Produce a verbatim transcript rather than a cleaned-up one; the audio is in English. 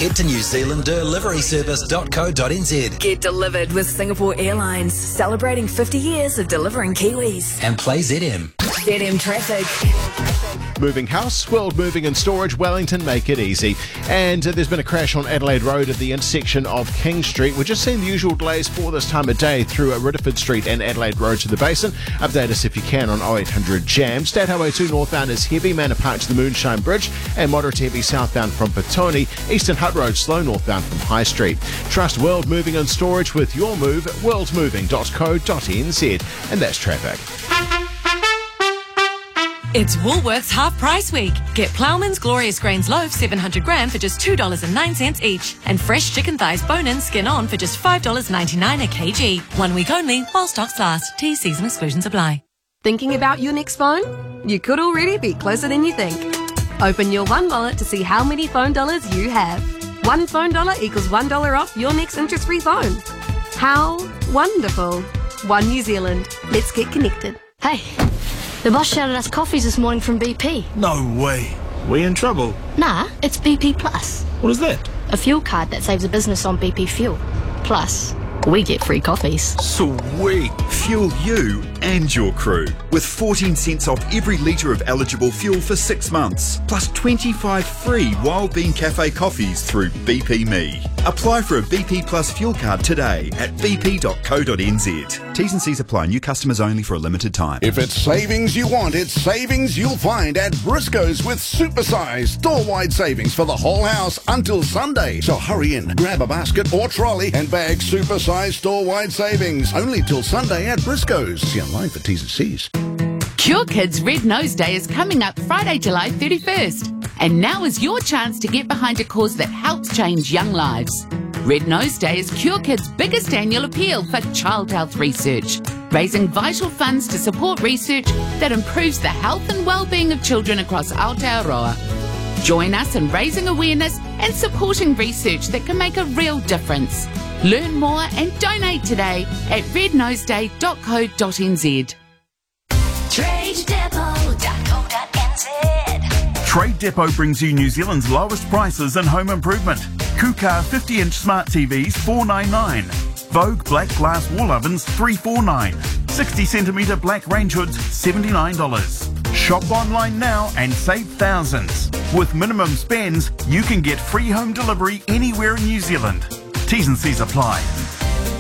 head to new zealand delivery service dot co dot n z. Get delivered with Singapore Airlines, celebrating fifty years of delivering Kiwis. And play Z M. Z M traffic. Moving House, World Moving and Storage, Wellington, make it easy. And uh, there's been a crash on Adelaide Road at the intersection of King Street. We're just seeing the usual delays for this time of day through uh, Ridderford Street and Adelaide Road to the Basin. Update us if you can on oh eight hundred jam. State Highway two northbound is heavy, Manor Park to the Moonshine Bridge, and moderate to heavy southbound from Petone. Eastern Hutt Road slow northbound from High Street. Trust World Moving and Storage with your move at world moving dot co dot n z. And that's traffic. It's Woolworths Half Price Week. Get Ploughman's Glorious Grains Loaf seven hundred gram for just two dollars and nine cents each. And fresh chicken thighs bone-in skin on for just five dollars ninety-nine a kg. One week only while stocks last. T Cs and exclusions apply. Thinking about your next phone? You could already be closer than you think. Open your One Wallet to see how many phone dollars you have. One phone dollar equals one dollar off your next interest-free phone. How wonderful. One New Zealand. Let's get connected. Hey. The boss shouted us coffees this morning from B P. No way. We in trouble? Nah, it's B P Plus. What is that? A fuel card that saves a business on B P fuel. Plus, we get free coffees. Sweet. Fuel you and your crew with fourteen cents off every litre of eligible fuel for six months. Plus twenty-five free Wild Bean Cafe coffees through B P Me. Apply for a B P Plus fuel card today at b p dot co dot n z. T's and C's apply. New customers only for a limited time. If it's savings you want, it's savings you'll find at Briscoe's with supersized store-wide savings for the whole house until Sunday. So hurry in, grab a basket or trolley and bag supersized store-wide savings. Only till Sunday at Briscoe's. See online for T's and C's. Cure Kids Red Nose Day is coming up Friday, July thirty-first. And now is your chance to get behind a cause that helps change young lives. Red Nose Day is Cure Kids' biggest annual appeal for child health research, raising vital funds to support research that improves the health and well-being of children across Aotearoa. Join us in raising awareness and supporting research that can make a real difference. Learn more and donate today at red nose day dot co dot n z. trade depot dot co dot n z. Trade Depot brings you New Zealand's lowest prices in home improvement. Kuka fifty inch smart T Vs four ninety-nine. Vogue black glass wall ovens three forty-nine. sixty centimetre black range hoods seventy-nine dollars. Shop online now and save thousands. With minimum spends, you can get free home delivery anywhere in New Zealand. T's and C's apply.